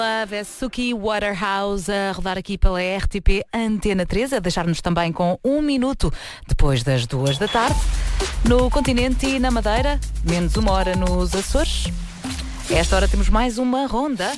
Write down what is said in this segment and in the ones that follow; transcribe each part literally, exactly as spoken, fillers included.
Love é Suki Waterhouse a rodar aqui pela R T P Antena três, a deixar-nos também com um minuto depois das duas da tarde. No continente e na Madeira, menos uma hora nos Açores. A esta hora temos mais uma ronda.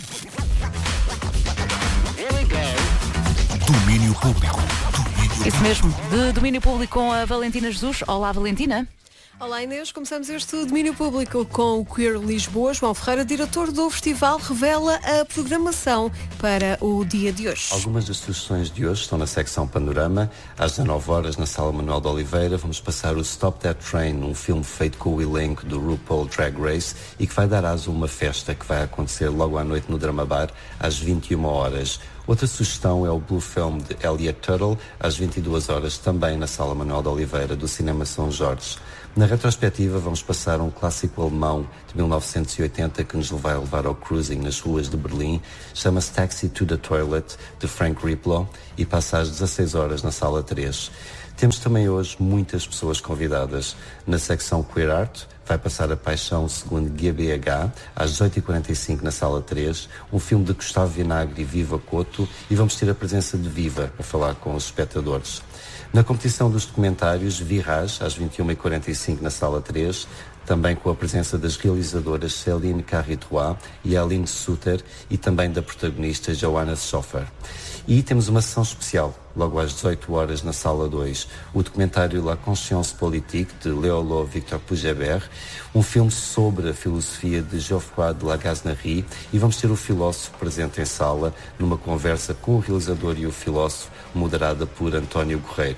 Domínio público. Domínio Isso mesmo, de domínio público com a Valentina Jesus. Olá, Valentina. Olá Inês, começamos este domínio público com o Queer Lisboa. João Ferreira, diretor do festival, revela a programação para o dia de hoje. Algumas das sugestões de hoje estão na secção Panorama. Às dezanove horas, na Sala Manuel de Oliveira, vamos passar o Stop That Train, um filme feito com o elenco do RuPaul Drag Race e que vai dar aso a uma festa que vai acontecer logo à noite no Drama Bar, às vinte e uma horas. Outra sugestão é o Blue Film de Elliot Tuttle, às vinte e duas horas, também na Sala Manuel de Oliveira, do Cinema São Jorge. Na retrospectiva, vamos passar um clássico alemão de mil novecentos e oitenta que nos vai levar ao cruising nas ruas de Berlim. Chama-se Taxi to the Toilet, de Frank Riplow, e passa às dezasseis horas na Sala três. Temos também hoje muitas pessoas convidadas. Na secção Queer Art, vai passar A Paixão segundo G B H, às dezoito e quarenta e cinco na Sala três, um filme de Gustavo Vinagre e Viva Couto, e vamos ter a presença de Viva a falar com os espectadores. Na competição dos documentários, Virage, às vinte e uma e quarenta e cinco na Sala três, também com a presença das realizadoras Céline Carritois e Aline Suter e também da protagonista Johanna Schoffer. E temos uma sessão especial, logo às dezoito horas na Sala dois, o documentário La Conscience Politique, de Léolo Victor Puigdebert, um filme sobre a filosofia de Geoffroy de Lagaznari, e vamos ter o filósofo presente em sala, numa conversa com o realizador e o filósofo, moderada por António Correiro.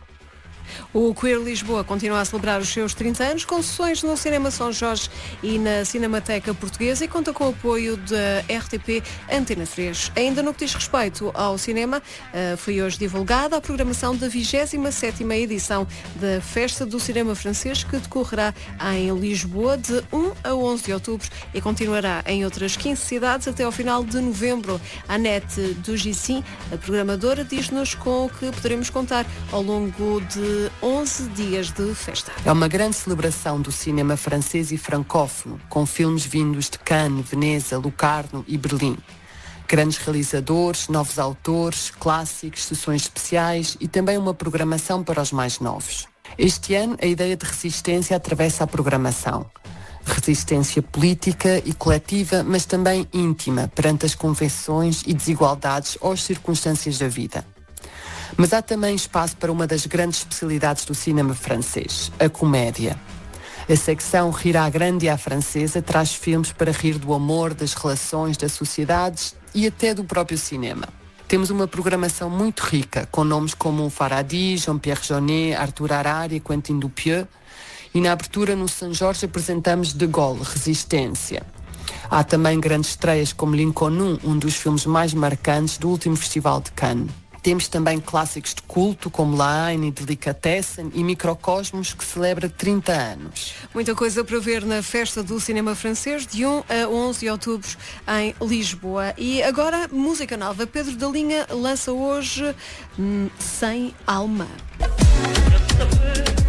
O Queer Lisboa continua a celebrar os seus trinta anos com sessões no Cinema São Jorge e na Cinemateca Portuguesa e conta com o apoio da R T P Antena três. Ainda no que diz respeito ao cinema, foi hoje divulgada a programação da vigésima sétima edição da Festa do Cinema Francês, que decorrerá em Lisboa de um a onze de outubro e continuará em outras quinze cidades até ao final de novembro. A Anete Dugissy, a programadora, diz-nos com o que poderemos contar ao longo de onze dias de festa. É uma grande celebração do cinema francês e francófono, com filmes vindos de Cannes, Veneza, Locarno e Berlim. Grandes realizadores, novos autores, clássicos, sessões especiais e também uma programação para os mais novos. Este ano, a ideia de resistência atravessa a programação. Resistência política e coletiva, mas também íntima, perante as convenções e desigualdades ou as circunstâncias da vida. Mas há também espaço para uma das grandes especialidades do cinema francês, a comédia. A secção Rir à Grande e à Francesa traz filmes para rir do amor, das relações, das sociedades e até do próprio cinema. Temos uma programação muito rica, com nomes como Faraday, Jean-Pierre Jeunet, Arthur Harari e Quentin Dupieux. E na abertura no São Jorge apresentamos De Gaulle, Resistência. Há também grandes estreias como Lincoln, um dos filmes mais marcantes do último Festival de Cannes. Temos também clássicos de culto como La Haine e Delicatessen e Microcosmos, que celebra trinta anos. Muita coisa para ver na Festa do Cinema Francês de um a onze de outubro em Lisboa. E agora, música nova. Pedro da Linha lança hoje hum, Sem Alma.